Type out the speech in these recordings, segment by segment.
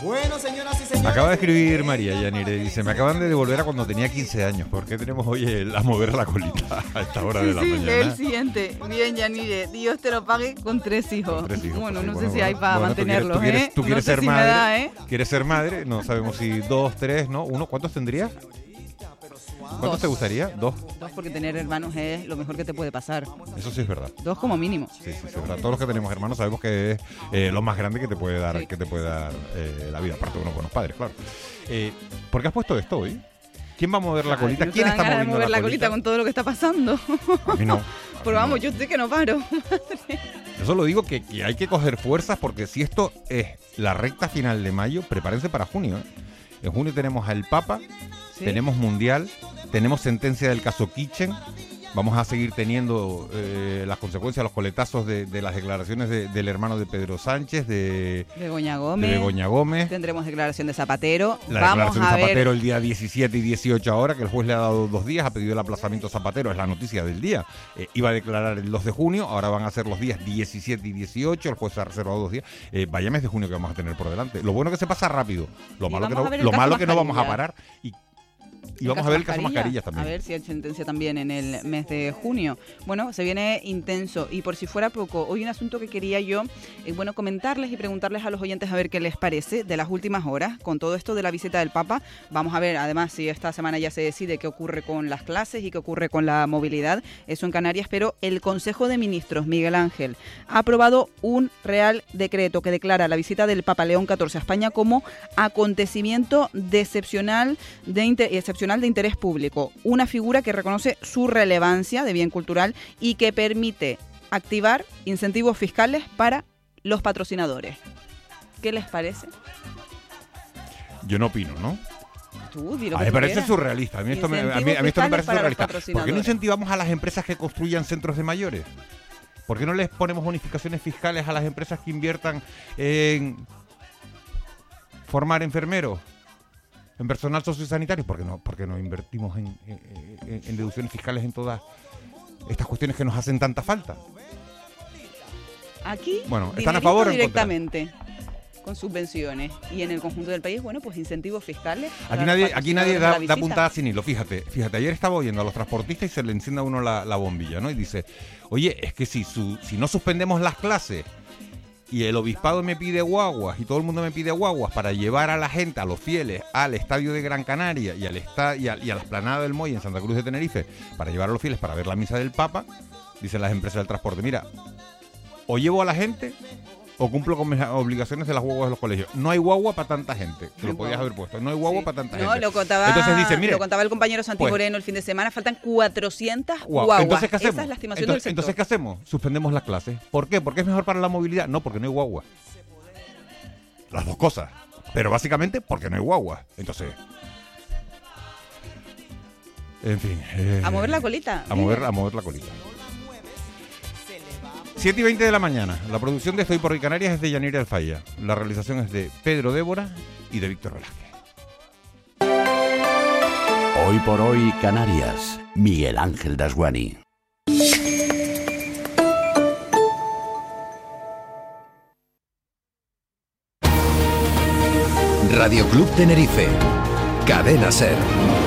Bueno, señoras y señores. Acaba de escribir María Yanire, dice, me acaban de devolver a cuando tenía 15 años. ¿Por qué tenemos hoy a mover la colita a esta hora de la mañana? El siguiente. Bien, Yanire, Dios te lo pague con 3 hijos. Con 3 hijos. Bueno, Sí, no bueno, sé si hay para mantenerlos, tú quieres no sé ser si madre, me da, ¿Quieres ser madre? No sabemos si 2, 3, ¿no? 1, ¿cuántos tendrías? ¿Cuántos 2. te gustaría? 2. 2, porque tener hermanos es lo mejor que te puede pasar. Eso sí es verdad. 2 como mínimo. Sí, es verdad. Todos los que tenemos hermanos sabemos que es lo más grande que te puede dar, Sí. la vida, aparte de unos buenos padres, claro. ¿Por qué has puesto esto hoy? ¿Quién va a mover la colita? ¿No te ¿Quién dan está ganas de moviendo mover la colita con todo lo que está pasando? A mí no. Pero vamos, yo sé que no paro. Yo solo digo que hay que coger fuerzas, porque si esto es la recta final de mayo, prepárense para junio. En junio tenemos al Papa, ¿Sí? tenemos Mundial, tenemos sentencia del caso Kitchen. Vamos a seguir teniendo las consecuencias, los coletazos de las declaraciones del hermano de Pedro Sánchez, de Begoña Begoña Gómez. Tendremos declaración de Zapatero. La Vamos declaración a de Zapatero ver. el día 17 y 18 ahora, que el juez le ha dado 2 días, ha pedido el aplazamiento a Zapatero, es la noticia del día. Iba a declarar el 2 de junio, ahora van a ser los días 17 y 18, el juez ha reservado 2 días. Vaya mes de junio que vamos a tener por delante. Lo bueno que se pasa rápido, lo malo que no vamos a parar. Y vamos a ver el caso Mascarillas también. A ver si hay sentencia también en el mes de junio. Bueno, se viene intenso. Y por si fuera poco, hoy un asunto que quería yo, comentarles y preguntarles a los oyentes a ver qué les parece de las últimas horas con todo esto de la visita del Papa. Vamos a ver, además, si esta semana ya se decide qué ocurre con las clases y qué ocurre con la movilidad. Eso en Canarias, pero el Consejo de Ministros, Miguel Ángel, ha aprobado un Real Decreto que declara la visita del Papa León XIV a España como acontecimiento excepcional de interés público, una figura que reconoce su relevancia de bien cultural y que permite activar incentivos fiscales para los patrocinadores. ¿Qué les parece? Yo no opino, ¿no? Tú, di lo A que mí me tú parece quieras. surrealista. A mí esto me parece surrealista. ¿Por qué no incentivamos a las empresas que construyan centros de mayores? ¿Por qué no les ponemos bonificaciones fiscales a las empresas que inviertan en formar enfermeros, en personal sociosanitario? ¿Por qué no invertimos en deducciones fiscales en todas estas cuestiones que nos hacen tanta falta? Aquí, bueno, ¿están a favor o en contra? Directamente, con subvenciones. Y en el conjunto del país, bueno, pues incentivos fiscales. Aquí nadie da puntada sin hilo. Fíjate, ayer estaba oyendo a los transportistas y se le enciende a uno la bombilla, ¿no? Y dice, oye, es que si no suspendemos las clases y el obispado me pide guaguas y todo el mundo me pide guaguas para llevar a la gente, a los fieles, al estadio de Gran Canaria y a la esplanada del Moy en Santa Cruz de Tenerife, para llevar a los fieles para ver la misa del Papa, dicen las empresas del transporte, mira, o llevo a la gente o cumplo con mis obligaciones de las guaguas de los colegios. No hay guagua para tanta gente, que lo podías haber puesto. No hay guagua para tanta gente. Entonces dice, mire, lo contaba el compañero Santi Moreno el fin de semana, faltan 400 guaguas. Entonces, ¿qué hacemos? Esa es la estimación del sector. Entonces, ¿qué hacemos? Suspendemos las clases. ¿Por qué? ¿Porque es mejor para la movilidad? No, porque no hay guagua. Las dos cosas. Pero básicamente porque no hay guagua. Entonces, en fin. A mover la colita. A mover la colita. 7:20 de la mañana. La producción de Estoy por Hoy Canarias es de Yanire Alfaya. La realización es de Pedro Débora y de Víctor Velázquez. Hoy por Hoy Canarias. Miguel Ángel Dasguani. Radio Club Tenerife. Cadena Ser.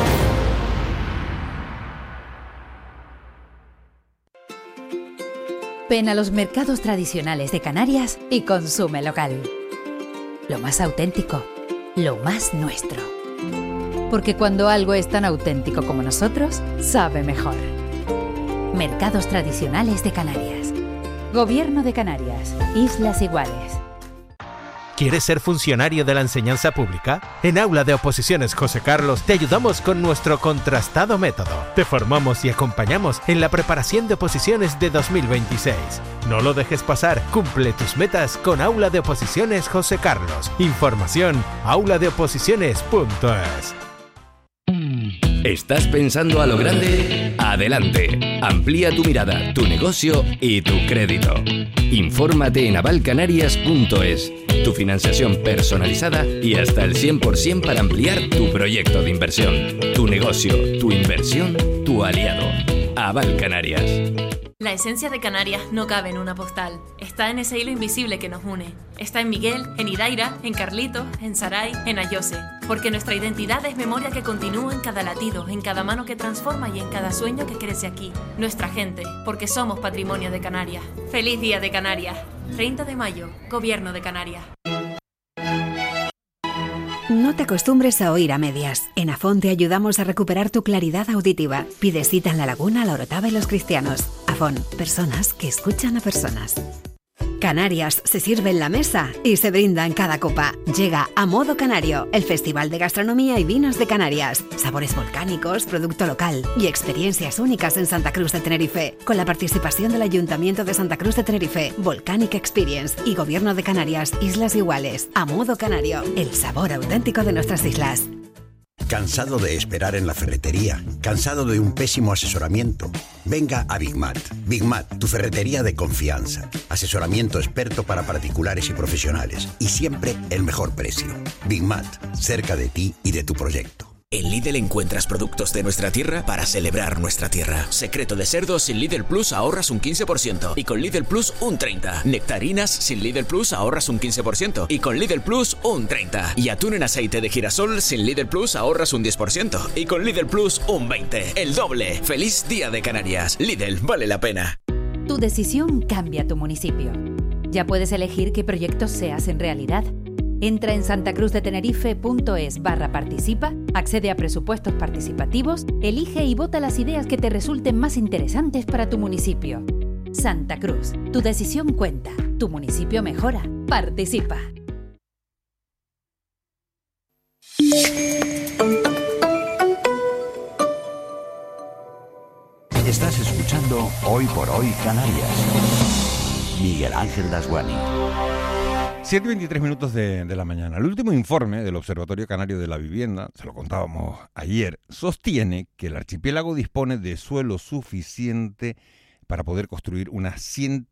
Ven a los mercados tradicionales de Canarias y consume local. Lo más auténtico, lo más nuestro. Porque cuando algo es tan auténtico como nosotros, sabe mejor. Mercados tradicionales de Canarias. Gobierno de Canarias. Islas Iguales. ¿Quieres ser funcionario de la enseñanza pública? En Aula de Oposiciones José Carlos te ayudamos con nuestro contrastado método. Te formamos y acompañamos en la preparación de oposiciones de 2026. No lo dejes pasar, cumple tus metas con Aula de Oposiciones José Carlos. Información, auladeoposiciones.es. ¿Estás pensando a lo grande? Adelante. Amplía tu mirada, tu negocio y tu crédito. Infórmate en avalcanarias.es. Tu financiación personalizada y hasta el 100% para ampliar tu proyecto de inversión. Tu negocio, tu inversión, tu aliado. Aval Canarias. La esencia de Canarias no cabe en una postal. Está en ese hilo invisible que nos une. Está en Miguel, en Idaira, en Carlitos, en Saray, en Ayose. Porque nuestra identidad es memoria que continúa en cada latido, en cada mano que transforma y en cada sueño que crece aquí. Nuestra gente, porque somos patrimonio de Canarias. ¡Feliz Día de Canarias! 30 de mayo, Gobierno de Canarias. No te acostumbres a oír a medias. En Afón te ayudamos a recuperar tu claridad auditiva. Pide cita en La Laguna, La Orotava y Los Cristianos. Afón, personas que escuchan a personas. Canarias se sirve en la mesa y se brinda en cada copa. Llega A Modo Canario, el Festival de Gastronomía y Vinos de Canarias. Sabores volcánicos, producto local y experiencias únicas en Santa Cruz de Tenerife. Con la participación del Ayuntamiento de Santa Cruz de Tenerife, Volcanic Experience y Gobierno de Canarias, Islas Iguales. A Modo Canario, el sabor auténtico de nuestras islas. ¿Cansado de esperar en la ferretería? ¿Cansado de un pésimo asesoramiento? Venga a Bigmat. Bigmat, tu ferretería de confianza. Asesoramiento experto para particulares y profesionales. Y siempre el mejor precio. Bigmat, cerca de ti y de tu proyecto. En Lidl encuentras productos de nuestra tierra para celebrar nuestra tierra. Secreto de cerdo sin Lidl Plus ahorras un 15% y con Lidl Plus un 30%. Nectarinas sin Lidl Plus ahorras un 15% y con Lidl Plus un 30%. Y atún en aceite de girasol sin Lidl Plus ahorras un 10% y con Lidl Plus un 20%. El doble. ¡Feliz Día de Canarias! Lidl, vale la pena. Tu decisión cambia tu municipio. Ya puedes elegir qué proyectos se hacen realidad. Entra en santacruzdetenerife.es/participa, accede a presupuestos participativos, elige y vota las ideas que te resulten más interesantes para tu municipio. Santa Cruz, tu decisión cuenta, tu municipio mejora. Participa. Estás escuchando Hoy por Hoy Canarias. Miguel Ángel Dasguani. 7:23 minutos de la mañana. El último informe del Observatorio Canario de la Vivienda, se lo contábamos ayer, sostiene que el archipiélago dispone de suelo suficiente para poder construir unas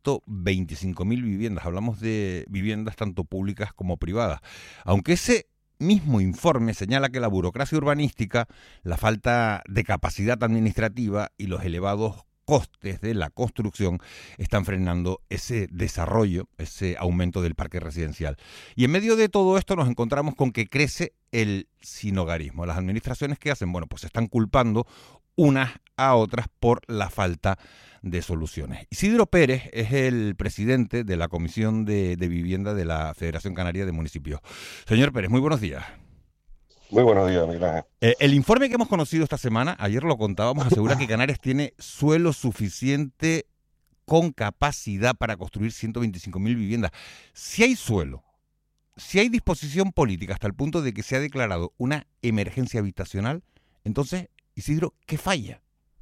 125.000 viviendas. Hablamos de viviendas tanto públicas como privadas. Aunque ese mismo informe señala que la burocracia urbanística, la falta de capacidad administrativa y los elevados costes de la construcción están frenando ese desarrollo, ese aumento del parque residencial. Y en medio de todo esto nos encontramos con que crece el sinhogarismo. Las administraciones que hacen, bueno, pues están culpando unas a otras por la falta de soluciones. Isidro Pérez es el presidente de la Comisión de Vivienda de la Federación Canaria de Municipios. Señor Pérez, muy buenos días. Muy buenos días, Miguel Ángel. El informe que hemos conocido esta semana, ayer lo contábamos, asegura que Canarias tiene suelo suficiente con capacidad para construir 125.000 viviendas. Si hay suelo, si hay disposición política hasta el punto de que se ha declarado una emergencia habitacional, entonces, Isidro, ¿qué falla?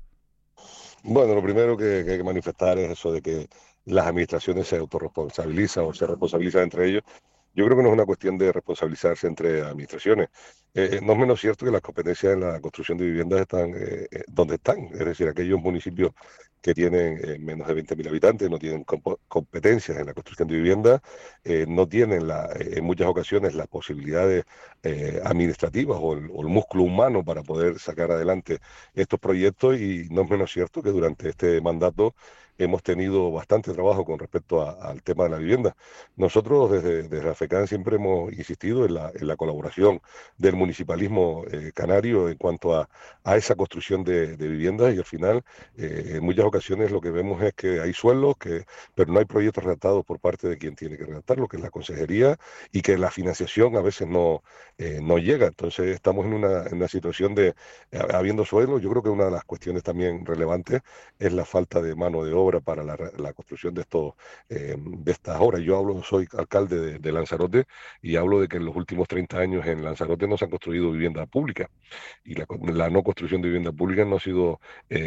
Bueno, lo primero que hay que manifestar es eso de que las administraciones se autorresponsabilizan o se responsabilizan entre ellos. Yo creo que no es una cuestión de responsabilizarse entre administraciones. No es menos cierto que las competencias en la construcción de viviendas están donde están. Es decir, aquellos municipios que tienen menos de 20.000 habitantes no tienen competencias en la construcción de viviendas, no tienen en muchas ocasiones las posibilidades administrativas o el músculo humano para poder sacar adelante estos proyectos, y no es menos cierto que durante este mandato hemos tenido bastante trabajo con respecto al tema de la vivienda. Nosotros desde la FECAN siempre hemos insistido en la colaboración del municipalismo canario en cuanto a esa construcción de viviendas, y al final en muchas ocasiones lo que vemos es que hay suelos, pero no hay proyectos redactados por parte de quien tiene que redactarlo, que es la consejería, y que la financiación a veces no llega. Entonces estamos en una situación de, habiendo suelo, yo creo que una de las cuestiones también relevantes es la falta de mano de obra para la construcción de estas obras. Yo soy alcalde de Lanzarote, y hablo de que en los últimos 30 años en Lanzarote no se han construido viviendas públicas, y la no construcción de viviendas públicas no ha sido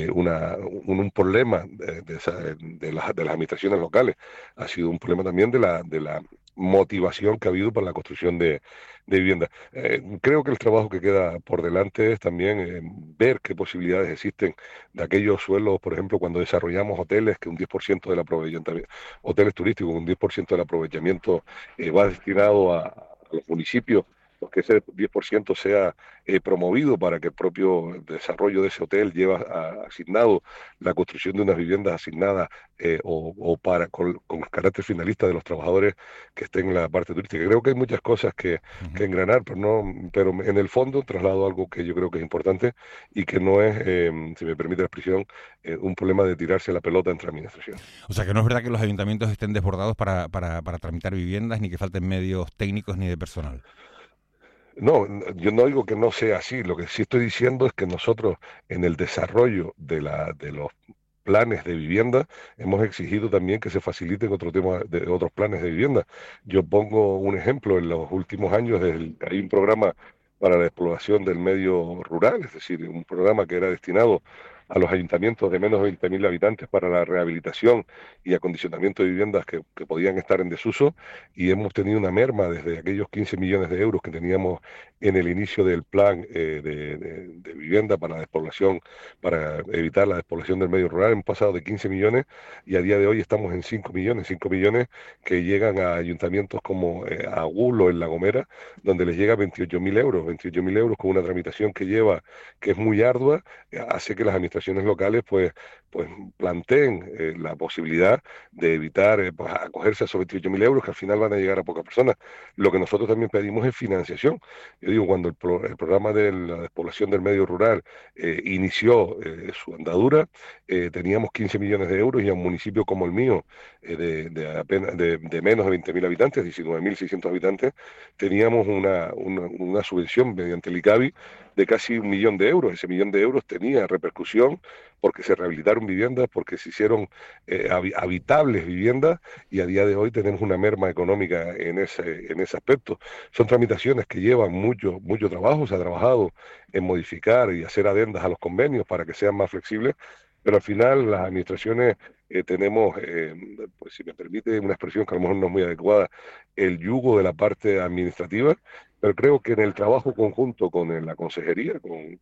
un problema de las administraciones locales, ha sido un problema también de la motivación que ha habido para la construcción de viviendas. Creo que el trabajo que queda por delante es también ver qué posibilidades existen de aquellos suelos, por ejemplo, cuando desarrollamos hoteles, que un 10% del aprovechamiento, hoteles turísticos, un 10% del aprovechamiento va destinado a los municipios. pues que ese 10% sea promovido para que el propio desarrollo de ese hotel lleve asignado la construcción de unas viviendas asignadas o con carácter finalista de los trabajadores que estén en la parte turística. Creo que hay muchas cosas que engranar, pero en el fondo traslado algo que yo creo que es importante y que no es, si me permite la expresión, un problema de tirarse la pelota entre administraciones. O sea, que no es verdad que los ayuntamientos estén desbordados para tramitar viviendas, ni que falten medios técnicos ni de personal. No, yo no digo que no sea así. Lo que sí estoy diciendo es que nosotros en el desarrollo de los planes de vivienda hemos exigido también que se faciliten otros planes de vivienda. Yo pongo un ejemplo. En los últimos años hay un programa para la exploración del medio rural, es decir, un programa que era destinado a los ayuntamientos de menos de 20.000 habitantes para la rehabilitación y acondicionamiento de viviendas que podían estar en desuso, y hemos tenido una merma desde aquellos 15 millones de euros que teníamos en el inicio del plan de vivienda para la despoblación, para evitar la despoblación del medio rural. Hemos pasado de 15 millones y a día de hoy estamos en 5 millones que llegan a ayuntamientos como a Gulo, en La Gomera, donde les llega 28.000 euros. 28.000 euros con una tramitación que es muy ardua, hace que las administraciones locales pues planteen la posibilidad de evitar acogerse a esos 28.000 euros que al final van a llegar a pocas personas. Lo que nosotros también pedimos es financiación. Yo digo, cuando el programa de la despoblación del medio rural inició su andadura, teníamos 15 millones de euros, y a un municipio como el mío, de menos de 20.000 habitantes, 19.600 habitantes, teníamos una subvención mediante el ICABI de casi 1 millón de euros. Ese 1 millón de euros tenía repercusión porque se rehabilitaron viviendas, porque se hicieron habitables viviendas, y a día de hoy tenemos una merma económica en ese aspecto. Son tramitaciones que llevan mucho trabajo. Se ha trabajado en modificar y hacer adendas a los convenios para que sean más flexibles, pero al final las administraciones tenemos, pues si me permite una expresión que a lo mejor no es muy adecuada, el yugo de la parte administrativa, pero creo que en el trabajo conjunto con la Consejería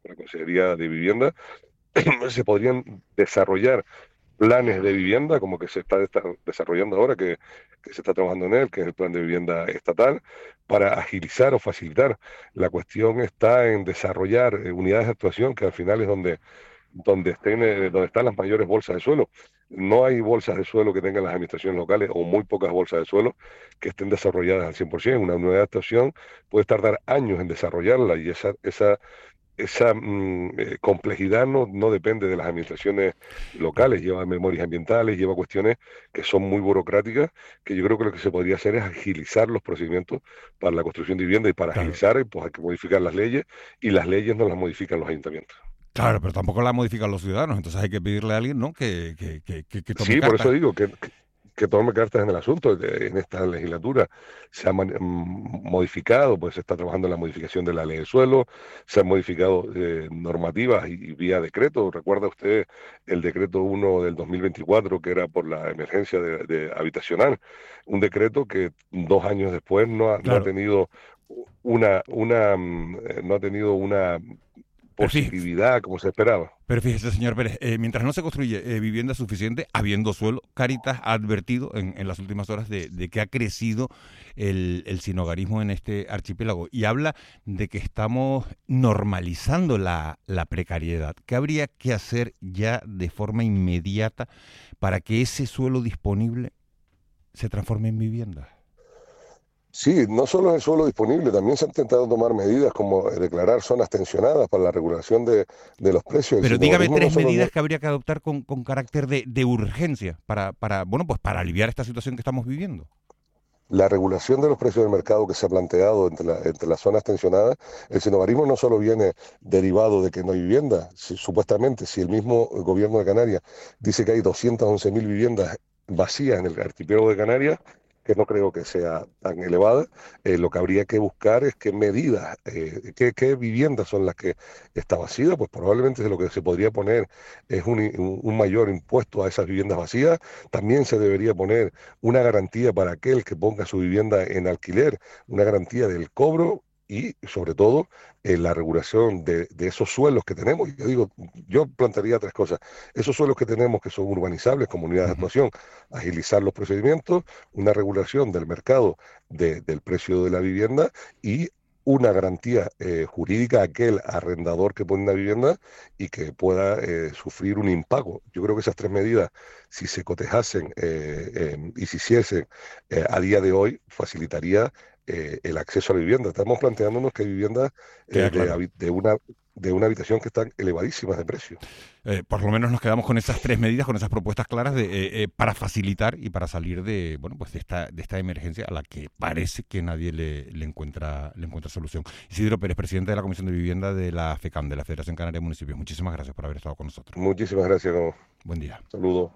de Vivienda, se podrían desarrollar planes de vivienda, como que se está desarrollando ahora, que se está trabajando en él, que es el plan de vivienda estatal, para agilizar o facilitar. La cuestión está en desarrollar unidades de actuación, que al final es donde están las mayores bolsas de suelo. No hay bolsas de suelo que tengan las administraciones locales, o muy pocas bolsas de suelo que estén desarrolladas al 100%. Una unidad de actuación puede tardar años en desarrollarla, y esa complejidad no depende de las administraciones locales. Lleva memorias ambientales, lleva cuestiones que son muy burocráticas, que yo creo que lo que se podría hacer es agilizar los procedimientos para la construcción de vivienda, y para agilizar pues hay que modificar las leyes, y las leyes no las modifican los ayuntamientos. Claro, pero tampoco la modifican los ciudadanos, entonces hay que pedirle a alguien, ¿no?, que tome Sí, cartas. por eso digo que tome cartas en el asunto. En esta legislatura se ha modificado, pues se está trabajando en la modificación de la ley del suelo, se han modificado normativas y vía decreto. ¿Recuerda usted el decreto 1 del 2024, que era por la emergencia de habitacional? Un decreto que 2 años después no ha tenido una positividad como se esperaba. Pero fíjese, señor Pérez, mientras no se construye vivienda suficiente, habiendo suelo, Cáritas ha advertido en las últimas horas de que ha crecido el sinhogarismo en este archipiélago, y habla de que estamos normalizando la precariedad. ¿Qué habría que hacer ya de forma inmediata para que ese suelo disponible se transforme en vivienda? Sí, no solo es el suelo disponible, también se han intentado tomar medidas como declarar zonas tensionadas para la regulación de los precios. Pero dígame 3 medidas que habría que adoptar con carácter de urgencia para aliviar esta situación que estamos viviendo. La regulación de los precios del mercado que se ha planteado entre las zonas tensionadas. El sinhogarismo no solo viene derivado de que no hay vivienda. Supuestamente, si el mismo gobierno de Canarias dice que hay 211.000 viviendas vacías en el archipiélago de Canarias, que no creo que sea tan elevada, lo que habría que buscar es qué medidas, qué viviendas son las que están vacías. Pues probablemente lo que se podría poner es un mayor impuesto a esas viviendas vacías. También se debería poner una garantía para aquel que ponga su vivienda en alquiler, una garantía del cobro, y sobre todo la regulación de esos suelos que tenemos. Yo plantearía 3 cosas. Esos suelos que tenemos que son urbanizables, comunidades de actuación, agilizar los procedimientos, una regulación del mercado del precio de la vivienda, y una garantía jurídica a aquel arrendador que pone una vivienda y que pueda sufrir un impago. Yo creo que esas 3 medidas, si se cotejasen y se hiciesen a día de hoy, facilitaría el acceso a la vivienda. Estamos planteándonos que hay viviendas de una habitación que están elevadísimas de precio. Por lo menos nos quedamos con esas 3 medidas, con esas propuestas claras para facilitar y para salir de esta emergencia a la que parece que nadie le encuentra solución. Isidro Pérez, presidente de la Comisión de Vivienda de la FECAM, de la Federación Canaria de Municipios. Muchísimas gracias por haber estado con nosotros. Muchísimas gracias. Buen día. Saludos.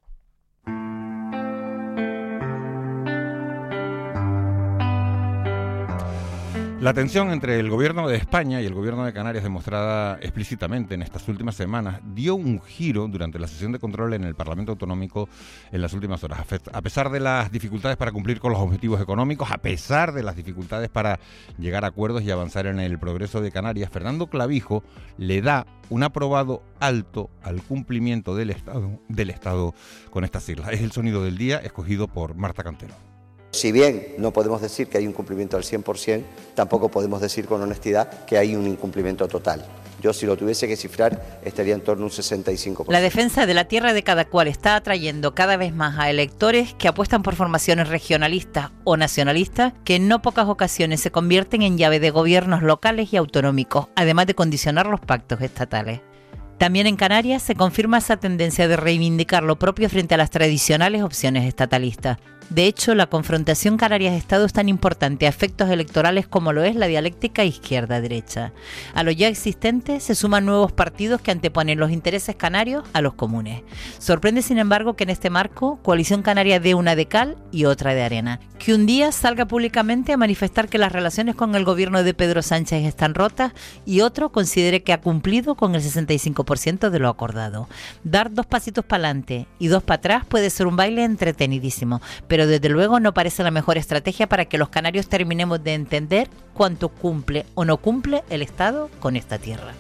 La tensión entre el gobierno de España y el gobierno de Canarias, demostrada explícitamente en estas últimas semanas, dio un giro durante la sesión de control en el Parlamento Autonómico en las últimas horas. A pesar de las dificultades para cumplir con los objetivos económicos, a pesar de las dificultades para llegar a acuerdos y avanzar en el progreso de Canarias, Fernando Clavijo le da un aprobado alto al cumplimiento del Estado con estas islas. Es el sonido del día, escogido por Marta Cantero. Si bien no podemos decir que hay un cumplimiento al 100%, tampoco podemos decir con honestidad que hay un incumplimiento total. Yo, si lo tuviese que cifrar, estaría en torno a un 65%. La defensa de la tierra de cada cual está atrayendo cada vez más a electores que apuestan por formaciones regionalistas o nacionalistas que en no pocas ocasiones se convierten en llave de gobiernos locales y autonómicos, además de condicionar los pactos estatales. También en Canarias se confirma esa tendencia de reivindicar lo propio frente a las tradicionales opciones estatalistas. De hecho, la confrontación Canarias-Estado es tan importante a efectos electorales como lo es la dialéctica izquierda-derecha. A lo ya existente se suman nuevos partidos que anteponen los intereses canarios a los comunes. Sorprende, sin embargo, que en este marco, Coalición Canaria dé una de cal y otra de arena. Que un día salga públicamente a manifestar que las relaciones con el gobierno de Pedro Sánchez están rotas y otro considere que ha cumplido con el 65% de lo acordado. Dar 2 pasitos para adelante y 2 para atrás puede ser un baile entretenidísimo, pero desde luego no parece la mejor estrategia para que los canarios terminemos de entender cuánto cumple o no cumple el Estado con esta tierra.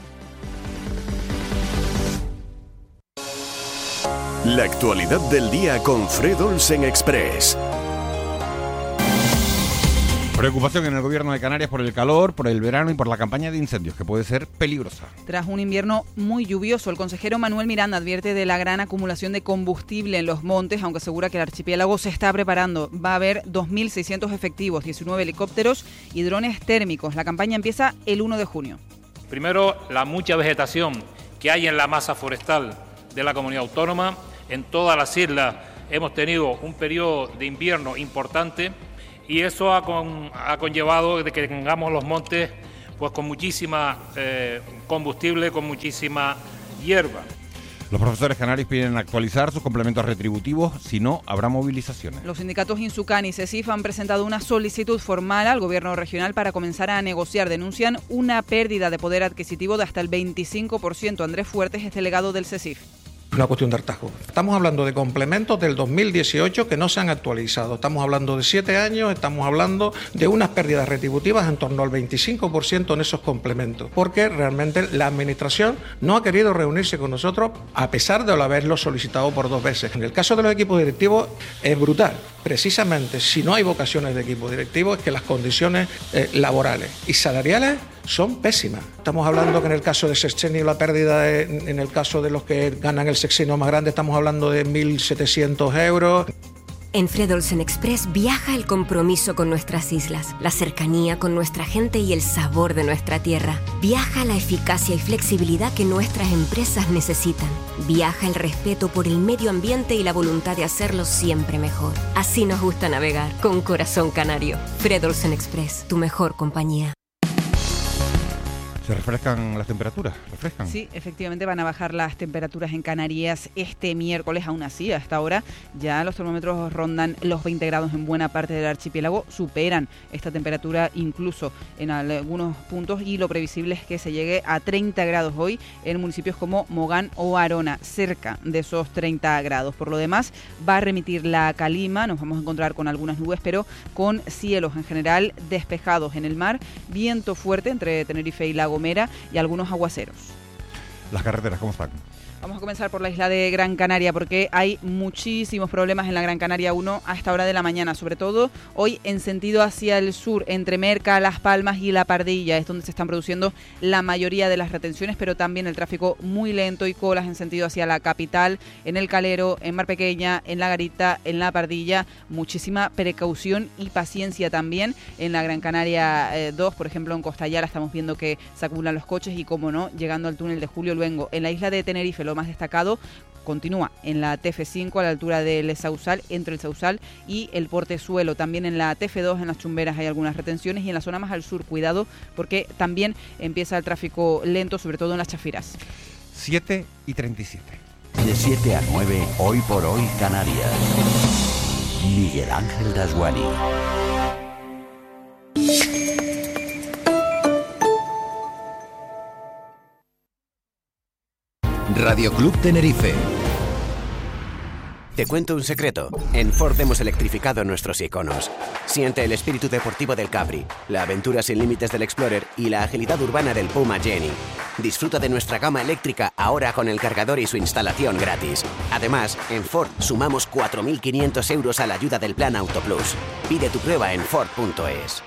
La actualidad del día con Fred Olsen Express. Preocupación en el gobierno de Canarias por el calor, por el verano y por la campaña de incendios, que puede ser peligrosa. Tras un invierno muy lluvioso, el consejero Manuel Miranda advierte de la gran acumulación de combustible en los montes, aunque asegura que el archipiélago se está preparando. Va a haber 2.600 efectivos, 19 helicópteros y drones térmicos. La campaña empieza el 1 de junio. Primero, la mucha vegetación que hay en la masa forestal de la comunidad autónoma. En todas las islas hemos tenido un periodo de invierno importante, y eso ha conllevado de que tengamos los montes pues con muchísima combustible, con muchísima hierba. Los profesores canarios piden actualizar sus complementos retributivos, si no, habrá movilizaciones. Los sindicatos Insucan y CESIF han presentado una solicitud formal al gobierno regional para comenzar a negociar. Denuncian una pérdida de poder adquisitivo de hasta el 25%. Andrés Fuertes es delegado del CESIF. Una cuestión de hartazgo. Estamos hablando de complementos del 2018 que no se han actualizado. Estamos hablando de 7 años, estamos hablando de unas pérdidas retributivas en torno al 25% en esos complementos, porque realmente la Administración no ha querido reunirse con nosotros a pesar de haberlo solicitado por 2 veces. En el caso de los equipos directivos es brutal. Precisamente, si no hay vocaciones de equipo directivo, es que las condiciones laborales y salariales son pésimas. Estamos hablando que en el caso de sexenio la pérdida, en el caso de los que ganan el sexenio más grande, estamos hablando de 1.700 euros. En Fred Olsen Express viaja el compromiso con nuestras islas, la cercanía con nuestra gente y el sabor de nuestra tierra. Viaja la eficacia y flexibilidad que nuestras empresas necesitan. Viaja el respeto por el medio ambiente y la voluntad de hacerlo siempre mejor. Así nos gusta navegar, con corazón canario. Fred Olsen Express, tu mejor compañía. ¿Se refrescan las temperaturas? ¿Refrescan? Sí, efectivamente van a bajar las temperaturas en Canarias este miércoles. Aún así, a esta hora ya los termómetros rondan los 20 grados en buena parte del archipiélago. Superan esta temperatura incluso en algunos puntos y lo previsible es que se llegue a 30 grados hoy en municipios como Mogán o Arona, cerca de esos 30 grados. Por lo demás, va a remitir la calima. Nos vamos a encontrar con algunas nubes, pero con cielos en general despejados en el mar. Viento fuerte entre Tenerife y La Gomera y algunos aguaceros. ¿Las carreteras cómo están? Vamos a comenzar por la isla de Gran Canaria porque hay muchísimos problemas en la Gran Canaria 1 a esta hora de la mañana, sobre todo hoy en sentido hacia el sur, entre Merca, Las Palmas y La Pardilla, es donde se están produciendo la mayoría de las retenciones, pero también el tráfico muy lento y colas en sentido hacia la capital, en El Calero, en Mar Pequeña, en La Garita, en La Pardilla. Muchísima precaución y paciencia también en la Gran Canaria 2, por ejemplo en Costayala estamos viendo que se acumulan los coches y, como no, llegando al túnel de Julio Luengo. En la isla de Tenerife lo más destacado continúa en la TF5 a la altura del Sausal, entre el Sausal y el Portezuelo. También en la TF2 en las Chumberas hay algunas retenciones y en la zona más al sur, cuidado, porque también empieza el tráfico lento, sobre todo en las Chafiras. 7:37. De 7 a 9, Hoy por Hoy Canarias. Miguel Ángel Dasguani. Radio Club Tenerife. Te cuento un secreto. En Ford hemos electrificado nuestros iconos. Siente el espíritu deportivo del Capri, la aventura sin límites del Explorer y la agilidad urbana del Puma Jenny. Disfruta de nuestra gama eléctrica ahora con el cargador y su instalación gratis. Además, en Ford sumamos 4.500 euros a la ayuda del Plan Auto Plus. Pide tu prueba en Ford.es.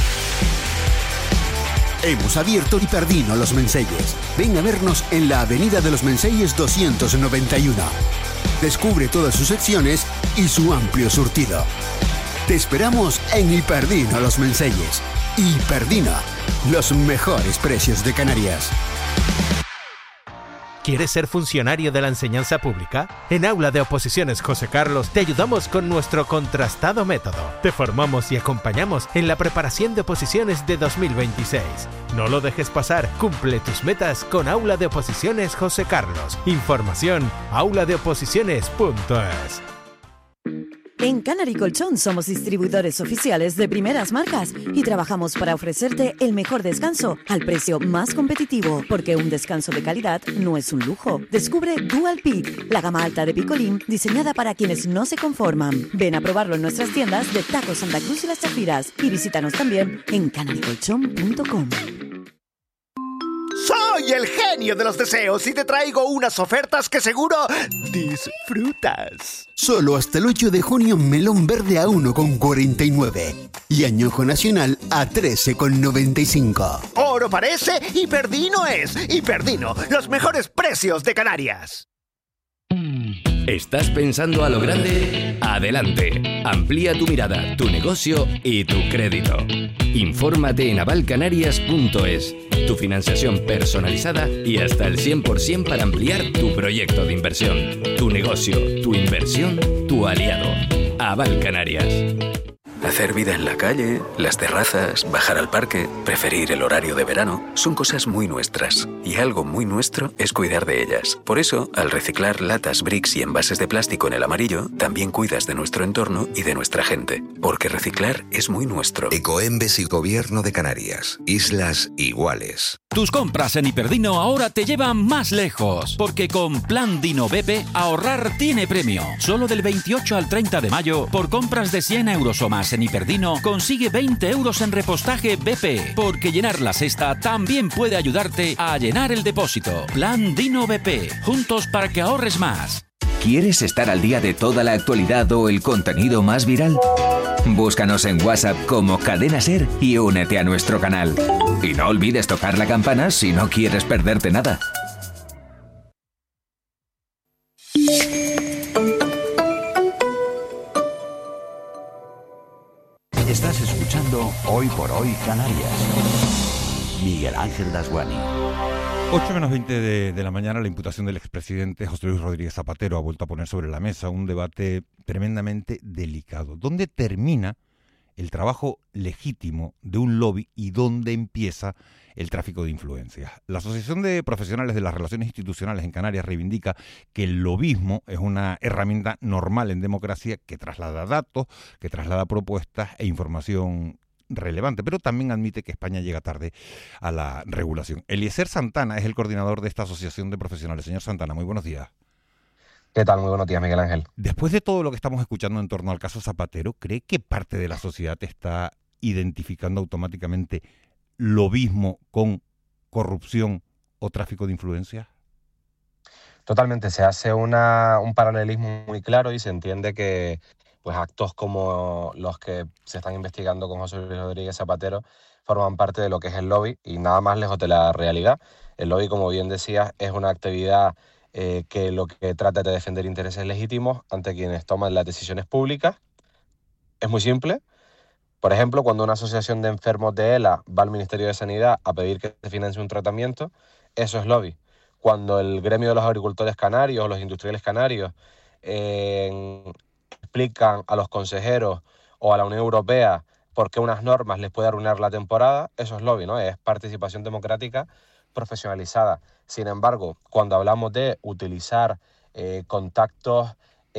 Hemos abierto Hiperdino Los Menselles. Ven a vernos en la Avenida de los Menselles 291. Descubre todas sus secciones y su amplio surtido. Te esperamos en Hiperdino Los Menselles. Hiperdino, los mejores precios de Canarias. ¿Quieres ser funcionario de la enseñanza pública? En Aula de Oposiciones José Carlos te ayudamos con nuestro contrastado método. Te formamos y acompañamos en la preparación de oposiciones de 2026. No lo dejes pasar, cumple tus metas con Aula de Oposiciones José Carlos. Información, auladeoposiciones.es. En Canary Colchón somos distribuidores oficiales de primeras marcas y trabajamos para ofrecerte el mejor descanso al precio más competitivo, porque un descanso de calidad no es un lujo. Descubre Dual Peak, la gama alta de picolín diseñada para quienes no se conforman. Ven a probarlo en nuestras tiendas de Taco Santa Cruz y Las Chafiras y visítanos también en canarycolchón.com. Soy el genio de los deseos y te traigo unas ofertas que seguro disfrutas. Solo hasta el 8 de junio melón verde a 1,49 y añojo nacional a 13,95. Oro parece, Hiperdino es. Hiperdino, los mejores precios de Canarias. ¿Estás pensando a lo grande? Adelante. Amplía tu mirada, tu negocio y tu crédito. Infórmate en avalcanarias.es. Tu financiación personalizada y hasta el 100% para ampliar tu proyecto de inversión. Tu negocio, tu inversión, tu aliado. Aval Canarias. Hacer vida en la calle, las terrazas, bajar al parque, preferir el horario de verano, son cosas muy nuestras. Y algo muy nuestro es cuidar de ellas. Por eso, al reciclar latas, bricks y envases de plástico en el amarillo, también cuidas de nuestro entorno y de nuestra gente. Porque reciclar es muy nuestro. Ecoembes y Gobierno de Canarias. Islas iguales. Tus compras en Hiperdino ahora te llevan más lejos, porque con Plan Dino BP ahorrar tiene premio. Solo del 28 al 30 de mayo, por compras de 100 euros o más en Hiperdino, consigue 20 euros en repostaje BP, porque llenar la cesta también puede ayudarte a llenar el depósito. Plan Dino BP, juntos para que ahorres más. ¿Quieres estar al día de toda la actualidad o el contenido más viral? Búscanos en WhatsApp como Cadena Ser y únete a nuestro canal. Y no olvides tocar la campana si no quieres perderte nada. Estás escuchando Hoy por Hoy Canarias. Miguel Ángel Dasguani. 8 menos 20 de la mañana, la imputación del expresidente José Luis Rodríguez Zapatero ha vuelto a poner sobre la mesa un debate tremendamente delicado. ¿Dónde termina el trabajo legítimo de un lobby y dónde empieza el tráfico de influencias? La Asociación de Profesionales de las Relaciones Institucionales en Canarias reivindica que el lobismo es una herramienta normal en democracia que traslada datos, que traslada propuestas e información relevante, pero también admite que España llega tarde a la regulación. Eliezer Santana es el coordinador de esta asociación de profesionales. Señor Santana, muy buenos días. ¿Qué tal? Muy buenos días, Miguel Ángel. Después de todo lo que estamos escuchando en torno al caso Zapatero, ¿cree que parte de la sociedad está identificando automáticamente lobismo con corrupción o tráfico de influencias? Totalmente, se hace un paralelismo muy claro y se entiende que pues actos como los que se están investigando con José Luis Rodríguez Zapatero forman parte de lo que es el lobby y nada más lejos de la realidad. El lobby, como bien decías, es una actividad que lo que trata de defender intereses legítimos ante quienes toman las decisiones públicas. Es muy simple. Por ejemplo, cuando una asociación de enfermos de ELA va al Ministerio de Sanidad a pedir que se financie un tratamiento, eso es lobby. Cuando el gremio de los agricultores canarios o los industriales canarios explican a los consejeros o a la Unión Europea por qué unas normas les puede arruinar la temporada, eso es lobby, ¿no? Es participación democrática profesionalizada. Sin embargo, cuando hablamos de utilizar contactos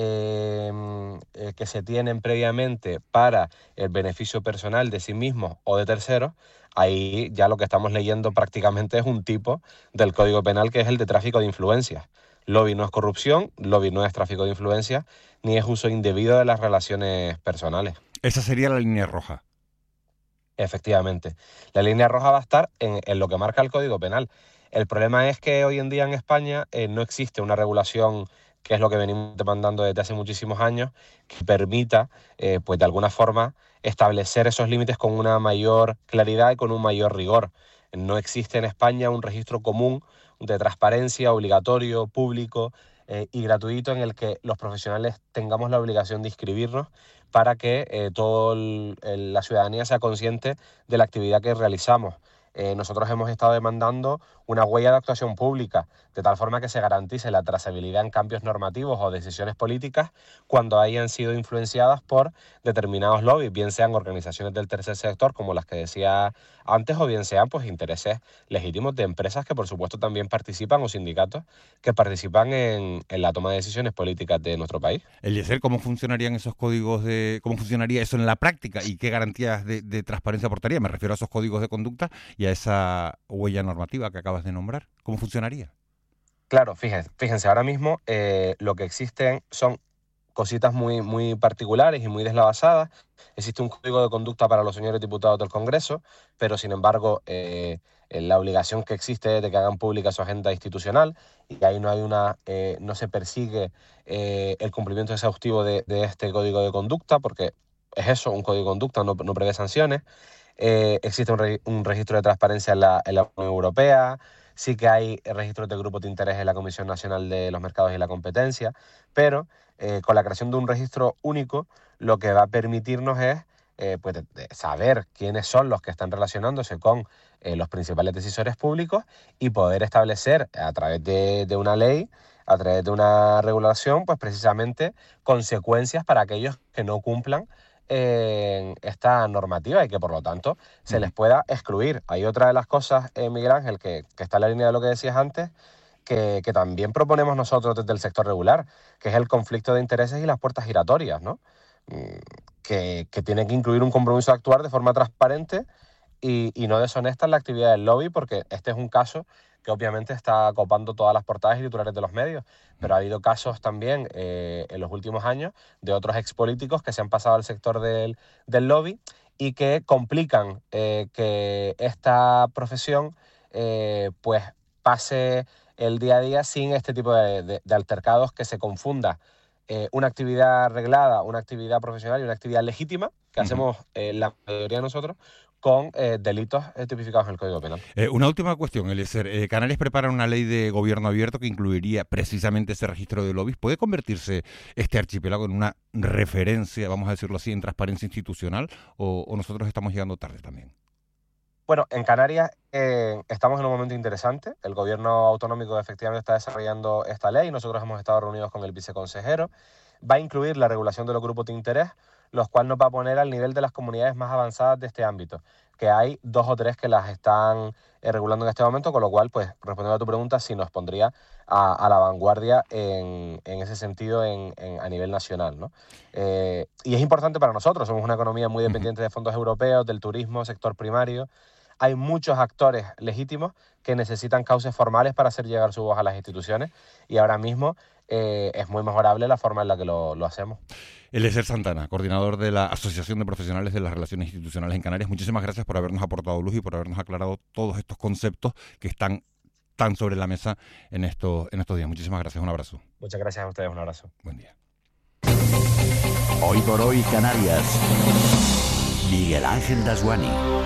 que se tienen previamente para el beneficio personal de sí mismos o de terceros, ahí ya lo que estamos leyendo prácticamente es un tipo del Código Penal que es el de tráfico de influencias. Lobby no es corrupción, lobby no es tráfico de influencias, ni es uso indebido de las relaciones personales. Esa sería la línea roja. Efectivamente. La línea roja va a estar en lo que marca el Código Penal. El problema es que hoy en día en España no existe una regulación, que es lo que venimos demandando desde hace muchísimos años, que permita, pues de alguna forma, establecer esos límites con una mayor claridad y con un mayor rigor. No existe en España un registro común de transparencia obligatorio, público y gratuito en el que los profesionales tengamos la obligación de inscribirnos para que toda la ciudadanía sea consciente de la actividad que realizamos. Nosotros hemos estado demandando una huella de actuación pública, de tal forma que se garantice la trazabilidad en cambios normativos o decisiones políticas cuando hayan sido influenciadas por determinados lobbies, bien sean organizaciones del tercer sector, como las que decía antes, o bien sean pues intereses legítimos de empresas que por supuesto también participan, o sindicatos que participan en la toma de decisiones políticas de nuestro país. Eliezer, ¿cómo funcionarían esos códigos cómo funcionaría eso en la práctica y qué garantías de transparencia aportaría? Me refiero a esos códigos de conducta y a esa huella normativa que acabas de nombrar. ¿Cómo funcionaría? Claro, fíjense, ahora mismo lo que existen son cositas muy, muy particulares y muy deslavazadas. Existe un código de conducta para los señores diputados del Congreso, pero sin embargo la obligación que existe es de que hagan pública su agenda institucional y ahí no se persigue el cumplimiento exhaustivo de este código de conducta, porque es eso, un código de conducta, no prevé sanciones. Existe un registro de transparencia en la Unión Europea, sí que hay registros de grupos de interés en la Comisión Nacional de los Mercados y la Competencia, pero con la creación de un registro único lo que va a permitirnos es pues, saber quiénes son los que están relacionándose con los principales decisores públicos y poder establecer a través de una ley, a través de una regulación, pues precisamente consecuencias para aquellos que no cumplan esta normativa y que por lo tanto se les pueda excluir. Hay otra de las cosas, Miguel Ángel, que está en la línea de lo que decías antes, que también proponemos nosotros desde el sector regular, que es el conflicto de intereses y las puertas giratorias, ¿no? Que tiene que incluir un compromiso de actuar de forma transparente y no deshonesta en la actividad del lobby, porque este es un caso que obviamente está copando todas las portadas y titulares de los medios, pero ha habido casos también en los últimos años de otros expolíticos que se han pasado al sector del lobby y que complican que esta profesión pues pase el día a día sin este tipo de altercados, que se confunda una actividad reglada, una actividad profesional y una actividad legítima que hacemos la mayoría de nosotros con delitos tipificados en el Código Penal. Una última cuestión, Eliezer. Canarias prepara una ley de gobierno abierto que incluiría precisamente ese registro de lobbies. ¿Puede convertirse este archipiélago en una referencia, vamos a decirlo así, en transparencia institucional o nosotros estamos llegando tarde también? Bueno, en Canarias estamos en un momento interesante. El gobierno autonómico efectivamente está desarrollando esta ley. Nosotros hemos estado reunidos con el viceconsejero. Va a incluir la regulación de los grupos de interés, los cuales nos va a poner al nivel de las comunidades más avanzadas de este ámbito, que hay 2 o 3 que las están regulando en este momento, con lo cual, pues, respondiendo a tu pregunta, sí nos pondría a la vanguardia en ese sentido a nivel nacional, ¿no? Y es importante para nosotros, somos una economía muy dependiente de fondos europeos, del turismo, sector primario. Hay muchos actores legítimos que necesitan cauces formales para hacer llegar su voz a las instituciones y ahora mismo es muy mejorable la forma en la que lo hacemos. Eliezer Santana, coordinador de la Asociación de Profesionales de las Relaciones Institucionales en Canarias. Muchísimas gracias por habernos aportado luz y por habernos aclarado todos estos conceptos que están están sobre la mesa en estos días. Muchísimas gracias, un abrazo. Muchas gracias a ustedes, un abrazo. Buen día. Hoy por hoy Canarias. Miguel Ángel Dasguani.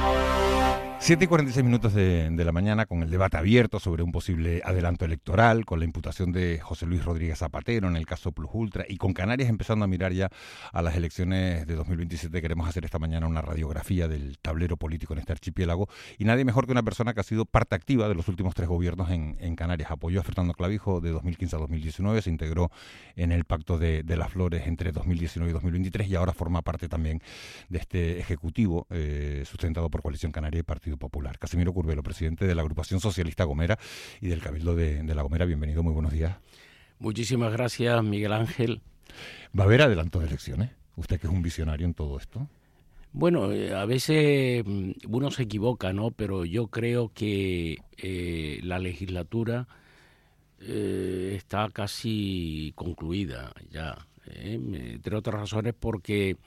7:46 de la mañana, con el debate abierto sobre un posible adelanto electoral, con la imputación de José Luis Rodríguez Zapatero en el caso Plus Ultra, y con Canarias empezando a mirar ya a las elecciones de 2027. Queremos hacer esta mañana una radiografía del tablero político en este archipiélago, y nadie mejor que una persona que ha sido parte activa de los últimos 3 gobiernos en Canarias. Apoyó a Fernando Clavijo de 2015 a 2019, se integró en el Pacto de las Flores entre 2019 y 2023, y ahora forma parte también de este ejecutivo sustentado por Coalición Canaria y Partido Popular. Casimiro Curbelo, presidente de la Agrupación Socialista Gomera y del Cabildo de La Gomera. Bienvenido, muy buenos días. Muchísimas gracias, Miguel Ángel. ¿Va a haber adelanto de elecciones? Usted que es un visionario en todo esto. Bueno, a veces uno se equivoca, ¿no? Pero yo creo que la legislatura está casi concluida ya, entre otras razones porque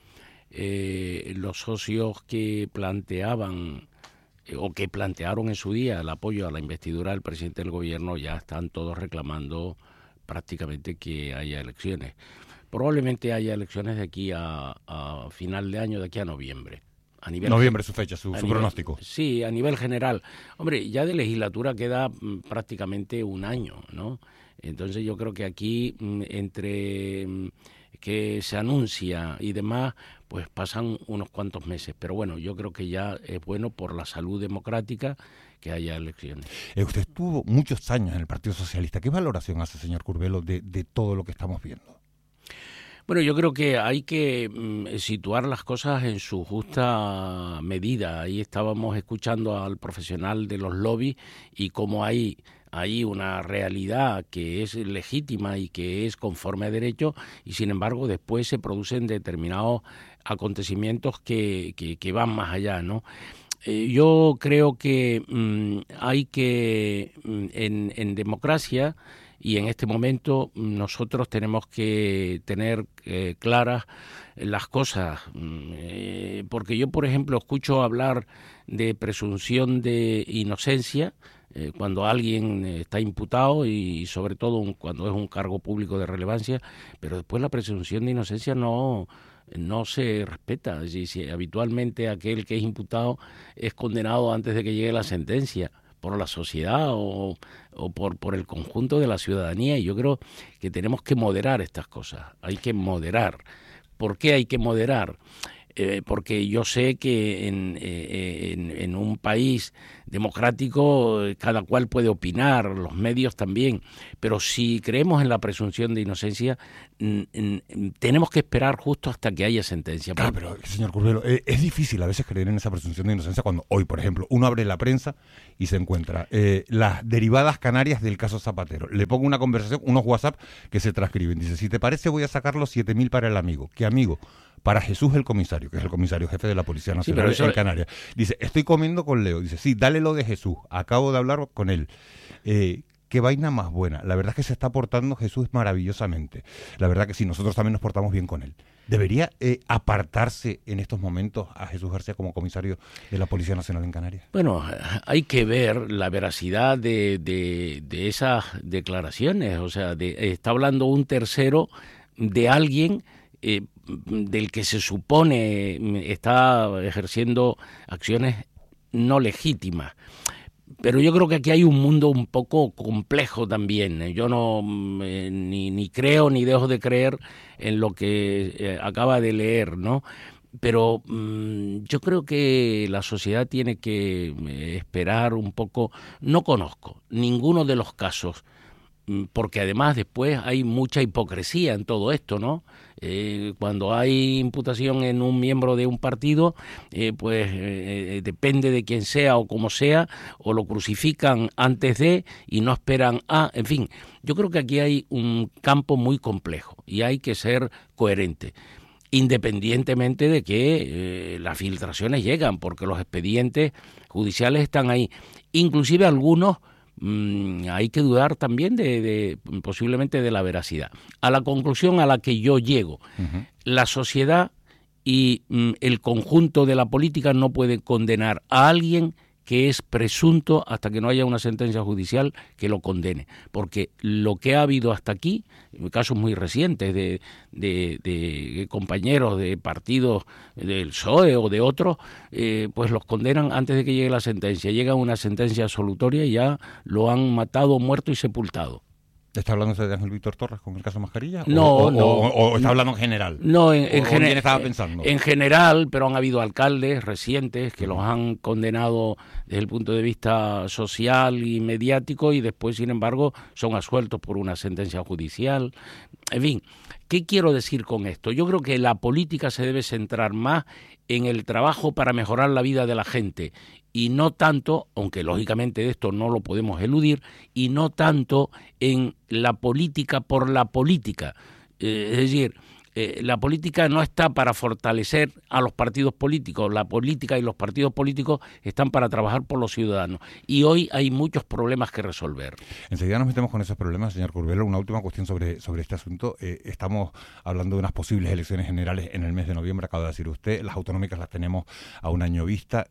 los socios que planteaban o que plantearon en su día el apoyo a la investidura del presidente del gobierno ya están todos reclamando prácticamente que haya elecciones. Probablemente haya elecciones de aquí a final de año, de aquí a noviembre. Noviembre es su fecha, su pronóstico. Sí, a nivel general. Hombre, ya de legislatura queda prácticamente un año, ¿no? Entonces yo creo que aquí, entre que se anuncia y demás, pues pasan unos cuantos meses. Pero bueno, yo creo que ya es bueno por la salud democrática que haya elecciones. Usted estuvo muchos años en el Partido Socialista. ¿Qué valoración hace, señor Curbelo, de todo lo que estamos viendo? Bueno, yo creo que hay que situar las cosas en su justa medida. Ahí estábamos escuchando al profesional de los lobbies y cómo hay una realidad que es legítima y que es conforme a derecho, y sin embargo después se producen determinados acontecimientos que van más allá, ¿no? Yo creo que hay que, en democracia, y en este momento nosotros tenemos que tener claras las cosas, porque yo, por ejemplo, escucho hablar de presunción de inocencia cuando alguien está imputado y sobre todo cuando es un cargo público de relevancia, pero después la presunción de inocencia no se respeta. Es decir, habitualmente aquel que es imputado es condenado antes de que llegue la sentencia por la sociedad o por el conjunto de la ciudadanía, y yo creo que tenemos que moderar estas cosas. Hay que moderar. ¿Por qué hay que moderar? Porque yo sé que en un país democrático cada cual puede opinar, los medios también, pero si creemos en la presunción de inocencia tenemos que esperar justo hasta que haya sentencia. Claro, pero señor Curbelo, es difícil a veces creer en esa presunción de inocencia cuando hoy, por ejemplo, uno abre la prensa y se encuentra las derivadas canarias del caso Zapatero. Le pongo una conversación, unos WhatsApp que se transcriben. Dice, si te parece voy a sacar los 7.000 para el amigo. ¿Qué amigo? Para Jesús el comisario, que es el comisario jefe de la Policía Nacional en Canarias. Dice, estoy comiendo con Leo. Dice, sí, dale lo de Jesús. Acabo de hablar con él. Qué vaina más buena. La verdad es que se está portando Jesús maravillosamente. La verdad que sí, nosotros también nos portamos bien con él. ¿Debería apartarse en estos momentos a Jesús García como comisario de la Policía Nacional en Canarias? Bueno, hay que ver la veracidad de esas declaraciones. O sea, está hablando un tercero de alguien del que se supone está ejerciendo acciones no legítimas. Pero yo creo que aquí hay un mundo un poco complejo también. Yo no ni creo ni dejo de creer en lo que acaba de leer, ¿no? Pero yo creo que la sociedad tiene que esperar un poco. No conozco ninguno de los casos, porque además después hay mucha hipocresía en todo esto, ¿no? Cuando hay imputación en un miembro de un partido, depende de quién sea o cómo sea, o lo crucifican antes de y no esperan a... En fin, yo creo que aquí hay un campo muy complejo y hay que ser coherente, independientemente de que las filtraciones llegan, porque los expedientes judiciales están ahí. Inclusive algunos hay que dudar también de posiblemente de la veracidad. A la conclusión a la que yo llego, la sociedad y el conjunto de la política no pueden condenar a alguien que es presunto hasta que no haya una sentencia judicial que lo condene, porque lo que ha habido hasta aquí, casos muy recientes de compañeros de partidos del PSOE o de otros, pues los condenan antes de que llegue la sentencia. Llega una sentencia absolutoria y ya lo han matado, muerto y sepultado. ¿Está hablando de Ángel Víctor Torres con el caso Mascarilla? No, ¿O está hablando en general? No, en general. ¿Quién estaba pensando? En general, pero han habido alcaldes recientes que los han condenado desde el punto de vista social y mediático y después, sin embargo, son absueltos por una sentencia judicial. En fin, ¿qué quiero decir con esto? Yo creo que la política se debe centrar más en el trabajo para mejorar la vida de la gente y no tanto, aunque lógicamente de esto no lo podemos eludir, y no tanto en la política por la política. Es decir, la política no está para fortalecer a los partidos políticos, la política y los partidos políticos están para trabajar por los ciudadanos. Y hoy hay muchos problemas que resolver. Enseguida nos metemos con esos problemas, señor Curbelo. Una última cuestión sobre este asunto. Estamos hablando de unas posibles elecciones generales en el mes de noviembre, acaba de decir usted. Las autonómicas las tenemos a un año vista.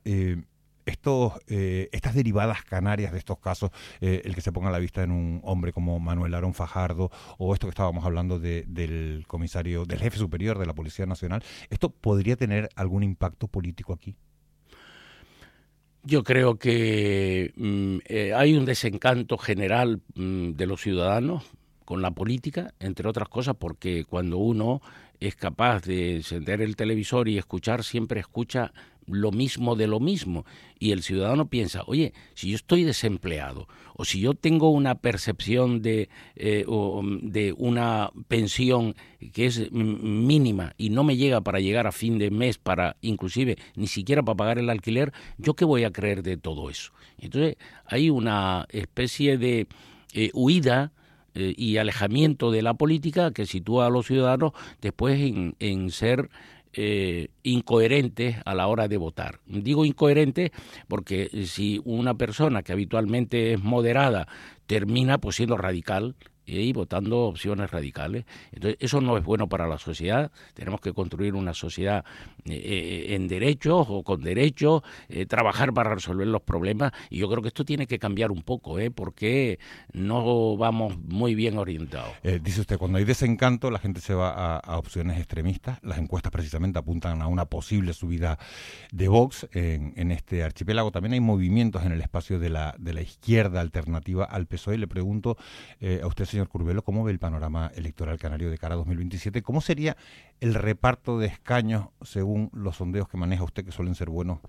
Estas derivadas canarias de estos casos, el que se ponga a la vista en un hombre como Manuel Aarón Fajardo, o esto que estábamos hablando del comisario, del jefe superior de la Policía Nacional, ¿esto podría tener algún impacto político aquí? Yo creo que hay un desencanto general de los ciudadanos con la política, entre otras cosas porque cuando uno es capaz de encender el televisor y escuchar, siempre escucha lo mismo de lo mismo, y el ciudadano piensa, oye, si yo estoy desempleado o si yo tengo una percepción de una pensión que es mínima y no me llega para llegar a fin de mes, para inclusive ni siquiera para pagar el alquiler, ¿yo qué voy a creer de todo eso? Entonces hay una especie de huida y alejamiento de la política que sitúa a los ciudadanos después en ser incoherentes a la hora de votar. Digo incoherentes porque si una persona que habitualmente es moderada termina pues siendo radical y votando opciones radicales, entonces eso no es bueno para la sociedad. Tenemos que construir una sociedad en derechos o con derechos, trabajar para resolver los problemas, y yo creo que esto tiene que cambiar un poco, porque no vamos muy bien orientados. Dice usted, cuando hay desencanto la gente se va a opciones extremistas. Las encuestas precisamente apuntan a una posible subida de Vox en este archipiélago. También hay movimientos en el espacio de la izquierda alternativa al PSOE. Le pregunto a usted, señor Curbelo, ¿cómo ve el panorama electoral canario de cara a 2027? ¿Cómo sería el reparto de escaños según los sondeos que maneja usted, que suelen ser buenos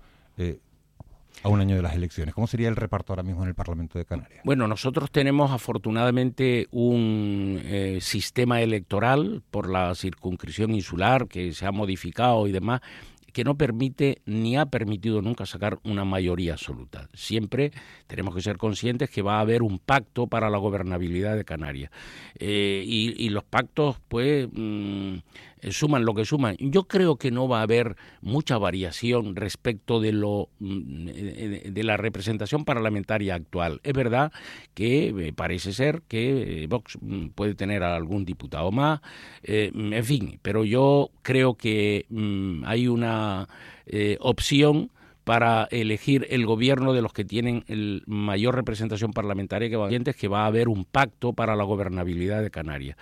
a un año de las elecciones? ¿Cómo sería el reparto ahora mismo en el Parlamento de Canarias? Bueno, nosotros tenemos afortunadamente un sistema electoral por la circunscripción insular que se ha modificado y demás, que no permite ni ha permitido nunca sacar una mayoría absoluta. Siempre tenemos que ser conscientes que va a haber un pacto para la gobernabilidad de Canarias. Y los pactos, pues, suman lo que suman. Yo creo que no va a haber mucha variación respecto de la representación parlamentaria actual. Es verdad que parece ser que Vox puede tener algún diputado más, en fin, pero yo creo que hay una opción para elegir el gobierno de los que tienen mayor representación parlamentaria, que va a haber un pacto para la gobernabilidad de Canarias.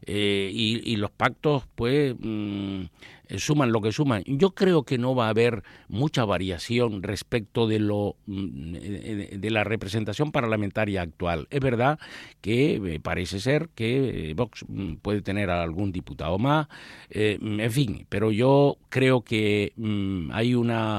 Y los pactos, pues, suman lo que suman. Yo creo que no va a haber mucha variación respecto de la representación parlamentaria actual. Es verdad que parece ser que Vox puede tener algún diputado más, en fin, pero yo creo que hay una